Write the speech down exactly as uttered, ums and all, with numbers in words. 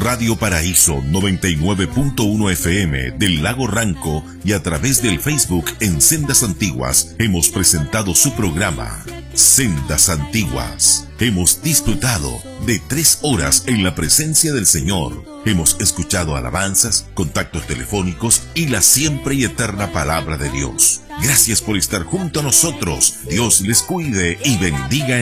Radio Paraíso noventa y nueve punto uno F M del Lago Ranco y a través del Facebook en Sendas Antiguas hemos presentado su programa Sendas Antiguas. Hemos disfrutado de tres horas en la presencia del Señor. Hemos escuchado alabanzas, contactos telefónicos y la siempre y eterna palabra de Dios. Gracias por estar junto a nosotros. Dios les cuide y bendiga.